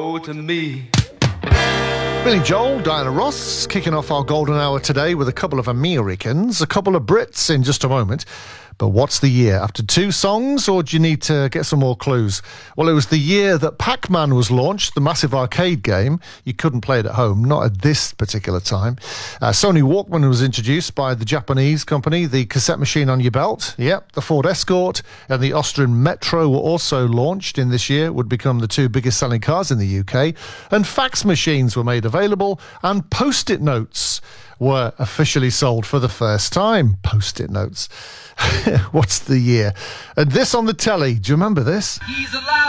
go to me. Billy Joel, Diana Ross, kicking off our golden hour today with a couple of Americans, a couple of Brits in just a moment. But what's the year? After 2 songs, or do you need to get some more clues? Well, it was the year that Pac-Man was launched, the massive arcade game. You couldn't play it at home, not at this particular time. Sony Walkman was introduced by the Japanese company, the cassette machine on your belt. Yep, the Ford Escort and the Austrian Metro were also launched in this year, would become the 2 biggest selling cars in the UK. And fax machines were made available, and Post-it notes were officially sold for the first time. Post-it notes. What's the year? And this on the telly. Do you remember this? He's alive.